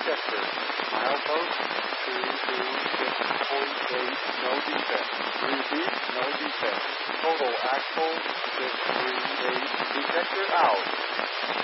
sector. Milepost 226.8, no defect. Repeat, no defect. Total axle 638. Detector out.